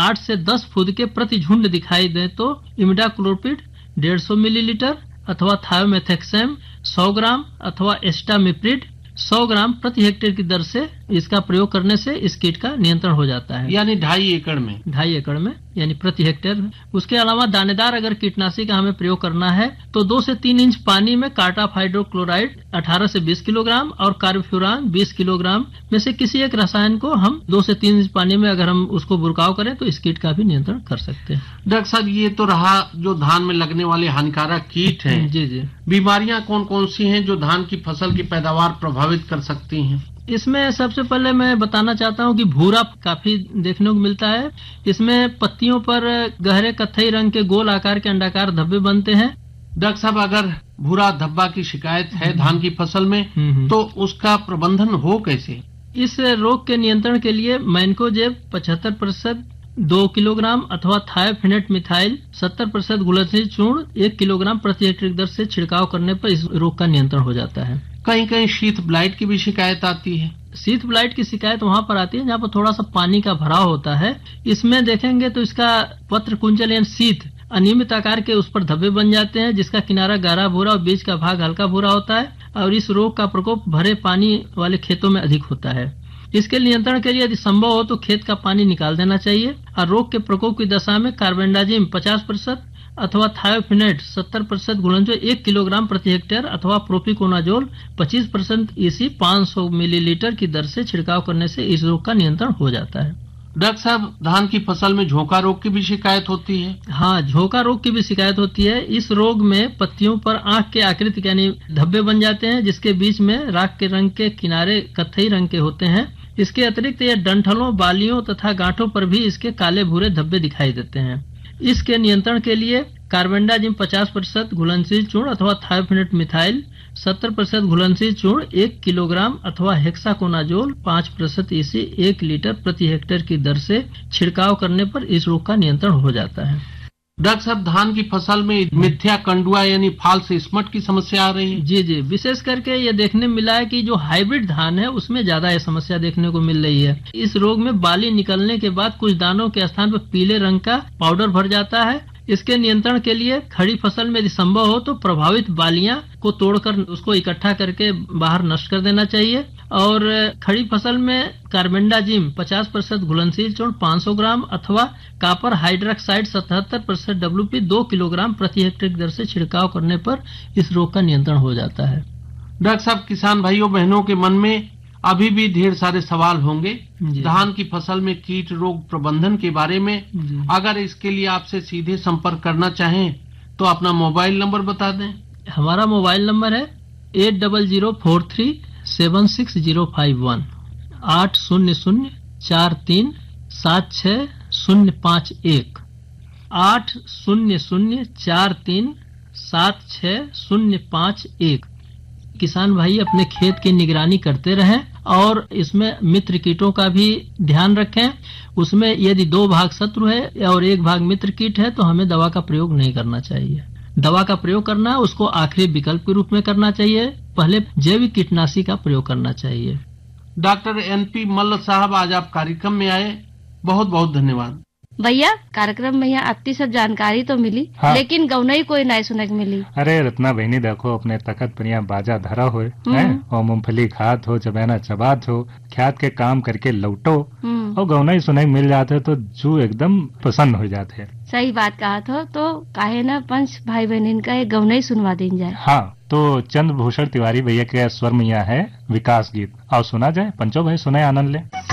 8 से 10 फुद के प्रति झुंड दिखाई दे तो इमिडाक्लोपिड 150 मिलीलीटर अथवा थायोमेथेक्सेम 100 ग्राम अथवा एस्टामिप्रिड 100 ग्राम प्रति हेक्टेयर की दर से इसका प्रयोग करने से इस कीट का नियंत्रण हो जाता है। यानी 2.5 एकड़ में यानी प्रति हेक्टेयर। उसके अलावा दानेदार अगर कीटनाशी का हमें प्रयोग करना है तो 2 से 3 इंच पानी में कार्टाफ हाइड्रोक्लोराइड 18 से 20 किलोग्राम और कार्बोफ्यूरान 20 किलोग्राम में से किसी एक रसायन को हम 2 से 3 इंच पानी में अगर हम उसको बुरकाव करें तो इस कीट का भी नियंत्रण कर सकते हैं। डॉक्टर साहब, ये तो रहा जो धान में लगने वाले हानिकारक कीट हैं। जी। बीमारियां कौन कौन सी हैं जो धान की फसल की पैदावार प्रभावित कर सकती हैं? इसमें सबसे पहले मैं बताना चाहता हूं कि भूरा काफी देखने को मिलता है। इसमें पत्तियों पर गहरे कत्थई रंग के गोल आकार के अंडाकार धब्बे बनते हैं। डॉक्टर साहब, अगर भूरा धब्बा की शिकायत है धान की फसल में तो उसका प्रबंधन हो कैसे? इस रोग के नियंत्रण के लिए मैनकोजेब 75% 2 किलोग्राम अथवा थायोफिनेट मिथाइल 70% घुलनशील चूर्ण 1 किलोग्राम प्रति हेक्टेयर दर से छिड़काव करने पर इस रोग का नियंत्रण हो जाता है। कहीं कहीं शीत ब्लाइट की भी शिकायत आती है। शीत ब्लाइट की शिकायत वहाँ पर आती है जहाँ पर थोड़ा सा पानी का भराव होता है। इसमें देखेंगे तो इसका पत्र कुंचल यानी शीत अनियमित आकार के उस पर धब्बे बन जाते हैं जिसका किनारा गाढ़ा भूरा और बीच का भाग हल्का भूरा होता है और इस रोग का प्रकोप भरे पानी वाले खेतों में अधिक होता है। इसके नियंत्रण के लिए यदि संभव हो तो खेत का पानी निकाल देना चाहिए और रोग के प्रकोप की दशा में कार्बेंडाजिम 50% अथवा थायोफिनेट 70% घुलनशील 1 किलोग्राम प्रति हेक्टेयर अथवा प्रोपिकोनाजोल 25% ईसी 500 मिलीलीटर की दर से छिड़काव करने से इस रोग का नियंत्रण हो जाता है। डॉक्टर साहब, धान की फसल में झोंका रोग की भी शिकायत होती है? हाँ, झोंका रोग की भी शिकायत होती है। इस रोग में पत्तियों पर आंख के आकृति यानी धब्बे बन जाते हैं जिसके बीच में राख के रंग के किनारे कत्थई रंग के होते हैं। इसके अतिरिक्त यह डंठलों, बालियों तथा गांठों पर भी इसके काले भूरे धब्बे दिखाई देते हैं। इसके नियंत्रण के लिए कार्बेंडाजिम 50% घुलनशील चूर्ण अथवा थायोफिनेट मिथाइल 70% घुलनशील चूर्ण 1 किलोग्राम अथवा हेक्साकोनाजोल 5% ईसी 1 लीटर प्रति हेक्टेयर की दर से छिड़काव करने पर इस रोग का नियंत्रण हो जाता है। डॉक्टर साहब, धान की फसल में मिथ्या कंडुआ यानी फाल्स स्मट की समस्या आ रही है? जी, विशेष करके ये देखने में मिला है कि जो हाइब्रिड धान है उसमें ज्यादा ये समस्या देखने को मिल रही है। इस रोग में बाली निकलने के बाद कुछ दानों के स्थान पर पीले रंग का पाउडर भर जाता है। इसके नियंत्रण के लिए खड़ी फसल में यदि संभव हो तो प्रभावित बालियां को तोड़कर उसको इकट्ठा करके बाहर नष्ट कर देना चाहिए और खड़ी फसल में कार्बेंडाजिम 50% घुलनशील चूर्ण 500 ग्राम अथवा कॉपर हाइड्रोक्साइड 77% WP 2 किलोग्राम प्रति हेक्टेयर की दर से छिड़काव करने पर इस रोग का नियंत्रण हो जाता है। डॉक्टर साहब, किसान भाइयों बहनों के मन में अभी भी ढेर सारे सवाल होंगे धान की फसल में कीट रोग प्रबंधन के बारे में। अगर इसके लिए आपसे सीधे संपर्क करना चाहें तो अपना मोबाइल नंबर बता दें। हमारा मोबाइल नंबर है 8004376051 80043765051 80043765051। किसान भाई अपने खेत की निगरानी करते रहें और इसमें मित्र कीटों का भी ध्यान रखें। उसमें यदि 2 भाग शत्रु है और 1 भाग मित्र कीट है तो हमें दवा का प्रयोग नहीं करना चाहिए। दवा का प्रयोग करना है उसको आखिरी विकल्प के रूप में करना चाहिए। पहले जैविक कीटनाशी का प्रयोग करना चाहिए। डॉक्टर NP मल्ल साहब, आज आप कार्यक्रम में आए, बहुत बहुत धन्यवाद। भैया, कार्यक्रम में यहाँ अति सब जानकारी तो मिली, हाँ। लेकिन गौनई कोई नहीं सुनक मिली। अरे रत्ना बहनी, देखो अपने तखत पर यहाँ बाजा धरा हो और मूंगफली खात हो, चबैना चबात हो, ख्यात के काम करके लौटो और गौनई सुनाई मिल जाते तो जू एकदम प्रसन्न हो जाते। सही बात कहा तो काहे ना पंच भाई बहन का एक गौनई सुनवा दी जाए। हाँ, तो चंद्रभूषण तिवारी भैया के स्वर में यहाँ है विकास गीत, और सुना जाए। पंचो भाई सुनाए, आनंद ले।